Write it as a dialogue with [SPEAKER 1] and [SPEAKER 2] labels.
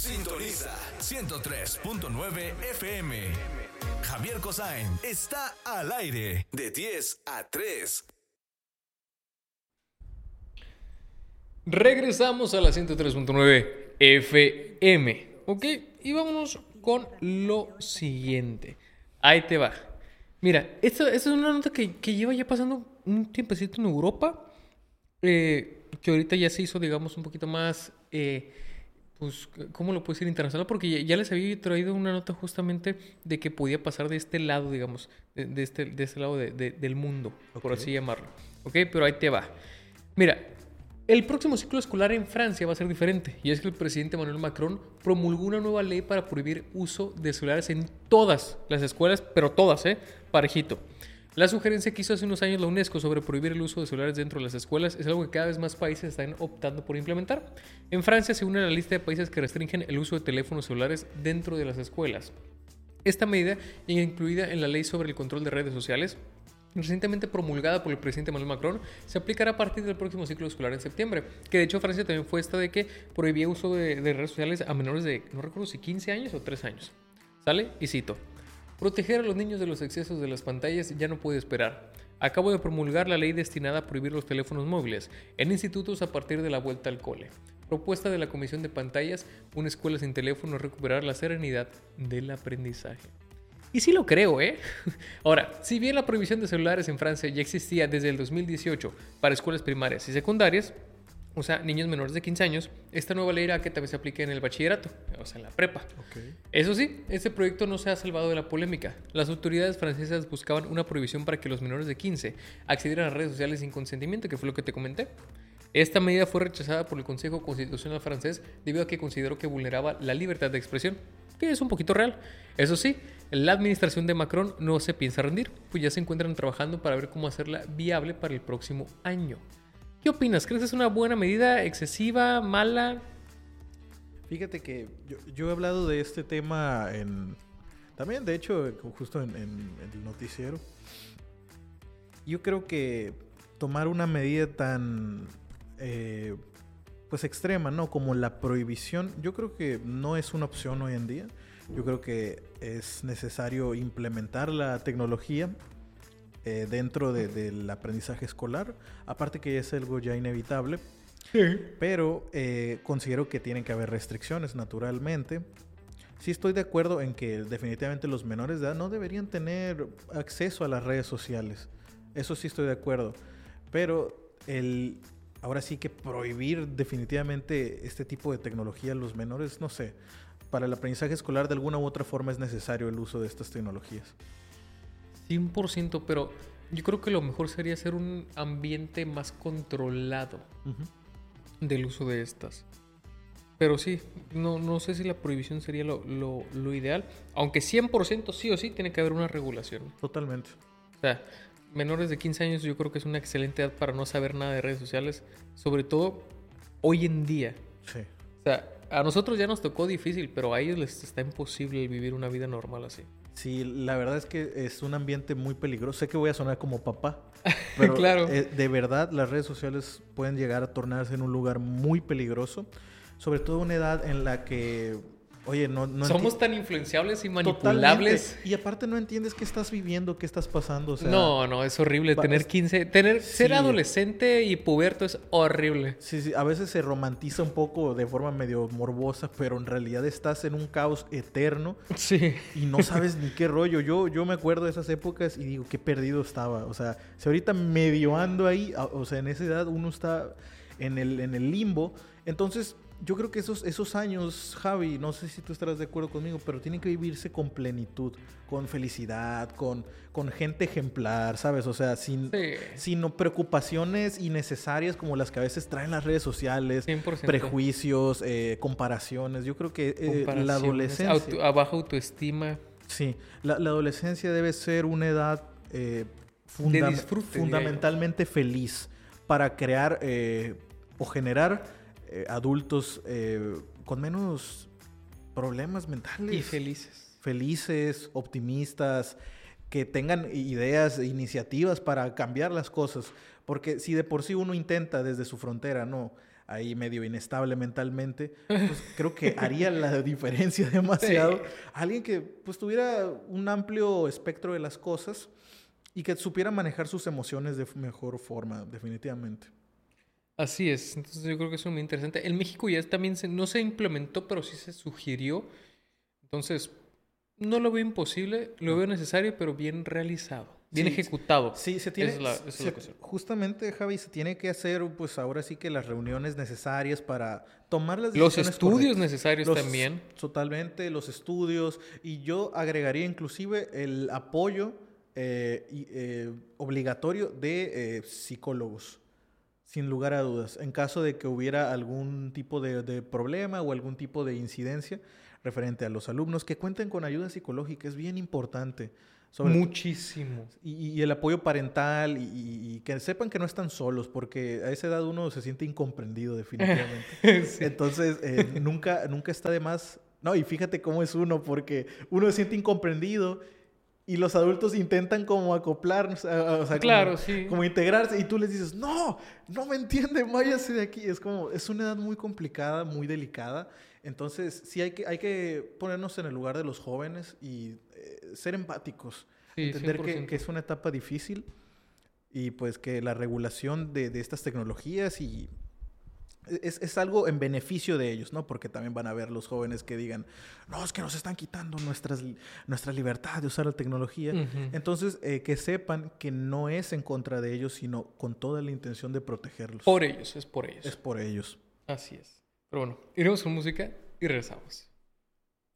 [SPEAKER 1] Sintoniza 103.9 FM. Javier Cosain está al aire de 10 a 3.
[SPEAKER 2] Regresamos a la 103.9 FM. Ok, y vámonos con lo siguiente. Ahí te va. Mira, esta es una nota que lleva ya pasando un tiempecito en Europa. Que ahorita ya se hizo, digamos, un poquito más, pues, ¿cómo lo puedo decir? Internacional, porque ya les había traído una nota justamente de que podía pasar de este lado, digamos, de este lado del mundo, por así llamarlo. Ok, pero ahí te va. Mira, el próximo ciclo escolar en Francia va a ser diferente, y es que el presidente Emmanuel Macron promulgó una nueva ley para prohibir uso de celulares en todas las escuelas, pero todas, parejito. La sugerencia que hizo hace unos años la UNESCO sobre prohibir el uso de celulares dentro de las escuelas es algo que cada vez más países están optando por implementar. En Francia se une a la lista de países que restringen el uso de teléfonos celulares dentro de las escuelas. Esta medida, incluida en la ley sobre el control de redes sociales, recientemente promulgada por el presidente Emmanuel Macron, se aplicará a partir del próximo ciclo escolar en septiembre. Que de hecho Francia también fue esta de que prohibía uso de redes sociales a menores de, no recuerdo si 15 años o 3 años. ¿Sale? Y cito: proteger a los niños de los excesos de las pantallas ya no puede esperar. Acabo de promulgar la ley destinada a prohibir los teléfonos móviles en institutos a partir de la vuelta al cole. Propuesta de la Comisión de Pantallas, una escuela sin teléfono, recuperar la serenidad del aprendizaje. Y sí lo creo, ¿eh? Ahora, si bien la prohibición de celulares en Francia ya existía desde el 2018 para escuelas primarias y secundarias, o sea, niños menores de 15 años, esta nueva ley hará que también se aplique en el bachillerato, o sea, en la prepa. Okay. Eso sí, este proyecto no se ha salvado de la polémica. Las autoridades francesas buscaban una prohibición para que los menores de 15 accedieran a redes sociales sin consentimiento, que fue lo que te comenté. Esta medida fue rechazada por el Consejo Constitucional francés debido a que consideró que vulneraba la libertad de expresión, que es un poquito real. Eso sí, la administración de Macron no se piensa rendir, pues ya se encuentran trabajando para ver cómo hacerla viable para el próximo año. ¿Qué opinas? ¿Crees que es una buena medida, excesiva, mala?
[SPEAKER 3] Fíjate que yo he hablado de este tema también, de hecho, justo en el noticiero. Yo creo que tomar una medida tan pues extrema, ¿no? Como la prohibición, yo creo que no es una opción hoy en día. Yo creo que es necesario implementar la tecnología dentro del aprendizaje escolar, aparte que es algo ya inevitable, sí. Pero considero que tienen que haber restricciones, naturalmente. Sí estoy de acuerdo en que definitivamente los menores de edad no deberían tener acceso a las redes sociales, eso sí estoy de acuerdo, pero ahora sí que prohibir definitivamente este tipo de tecnología a los menores, no sé, para el aprendizaje escolar de alguna u otra forma es necesario el uso de estas tecnologías.
[SPEAKER 2] 100%, pero yo creo que lo mejor sería hacer un ambiente más controlado del uso de estas. Pero sí, no sé si la prohibición sería lo ideal, aunque 100% sí o sí tiene que haber una regulación.
[SPEAKER 3] Totalmente.
[SPEAKER 2] O sea, menores de 15 años yo creo que es una excelente edad para no saber nada de redes sociales, sobre todo hoy en día.
[SPEAKER 3] Sí.
[SPEAKER 2] O sea, a nosotros ya nos tocó difícil, pero a ellos les está imposible vivir una vida normal así.
[SPEAKER 3] Sí, la verdad es que es un ambiente muy peligroso. Sé que voy a sonar como papá, pero
[SPEAKER 2] claro.
[SPEAKER 3] De verdad las redes sociales pueden llegar a tornarse en un lugar muy peligroso, sobre todo una edad en la que, oye, no
[SPEAKER 2] somos tan influenciables y manipulables.
[SPEAKER 3] Totalmente. Y aparte no entiendes qué estás viviendo, qué estás pasando. O sea,
[SPEAKER 2] no, es horrible tener 15, ser adolescente y puberto es horrible.
[SPEAKER 3] Sí, a veces se romantiza un poco de forma medio morbosa, pero en realidad estás en un caos eterno.
[SPEAKER 2] Sí.
[SPEAKER 3] Y no sabes ni qué rollo. Yo me acuerdo de esas épocas y digo, qué perdido estaba. O sea, si ahorita medio ando ahí, o sea, en esa edad uno está en el limbo. Entonces, yo creo que esos años, Javi, no sé si tú estarás de acuerdo conmigo, pero tienen que vivirse con plenitud, con felicidad, con gente ejemplar, ¿sabes? O sea, sin preocupaciones innecesarias como las que a veces traen las redes sociales,
[SPEAKER 2] 100%.
[SPEAKER 3] Prejuicios, comparaciones. Yo creo que la adolescencia...
[SPEAKER 2] baja autoestima.
[SPEAKER 3] Sí, la adolescencia debe ser una edad
[SPEAKER 2] de disfrute,
[SPEAKER 3] fundamentalmente feliz para crear o generar adultos con menos problemas mentales.
[SPEAKER 2] Y felices.
[SPEAKER 3] Felices, optimistas, que tengan ideas, iniciativas para cambiar las cosas. Porque si de por sí uno intenta desde su frontera, ¿no?, ahí medio inestable mentalmente, pues creo que haría la diferencia demasiado.
[SPEAKER 2] Sí.
[SPEAKER 3] Alguien que pues tuviera un amplio espectro de las cosas y que supiera manejar sus emociones de mejor forma, definitivamente.
[SPEAKER 2] Así es, entonces yo creo que eso es muy interesante. En México ya también no se implementó, pero sí se sugirió. Entonces, no lo veo imposible, lo veo necesario, pero bien realizado, bien
[SPEAKER 3] Sí,
[SPEAKER 2] ejecutado.
[SPEAKER 3] Sí, se tiene,
[SPEAKER 2] Esa es la cuestión.
[SPEAKER 3] justamente, Javi, se tiene que hacer, pues ahora sí que las reuniones necesarias para tomar las
[SPEAKER 2] Los
[SPEAKER 3] decisiones
[SPEAKER 2] estudios
[SPEAKER 3] correctas.
[SPEAKER 2] necesarios también.
[SPEAKER 3] Totalmente, los estudios, y yo agregaría inclusive el apoyo obligatorio de psicólogos, sin lugar a dudas, en caso de que hubiera algún tipo de problema o algún tipo de incidencia referente a los alumnos, que cuenten con ayuda psicológica, es bien importante.
[SPEAKER 2] Muchísimo.
[SPEAKER 3] Y el apoyo parental y que sepan que no están solos, porque a esa edad uno se siente incomprendido definitivamente.
[SPEAKER 2] Sí.
[SPEAKER 3] Entonces, nunca está de más. No, y fíjate cómo es uno, porque uno se siente incomprendido y los adultos intentan como acoplarnos, o sea,
[SPEAKER 2] Claro,
[SPEAKER 3] como,
[SPEAKER 2] sí.
[SPEAKER 3] como integrarse, y tú les dices, no me entienden, váyase de aquí. Es una edad muy complicada, muy delicada. Entonces, sí hay que ponernos en el lugar de los jóvenes y ser empáticos.
[SPEAKER 2] Sí,
[SPEAKER 3] Entender
[SPEAKER 2] 100%.
[SPEAKER 3] que es una etapa difícil y pues que la regulación de estas tecnologías es algo en beneficio de ellos, ¿no? Porque también van a ver los jóvenes que digan, no, es que nos están quitando nuestra libertad de usar la tecnología.
[SPEAKER 2] Ujú.
[SPEAKER 3] Entonces, que sepan que no es en contra de ellos, sino con toda la intención de protegerlos.
[SPEAKER 2] Por ellos, es por ellos.
[SPEAKER 3] Es por ellos.
[SPEAKER 2] Así es. Pero bueno, iremos con música y regresamos.